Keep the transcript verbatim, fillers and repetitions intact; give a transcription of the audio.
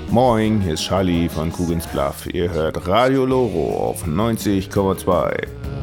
Moin, hier ist Charlie von Kugins Bluff. Ihr hört Radio Loro auf neunzig Komma zwei.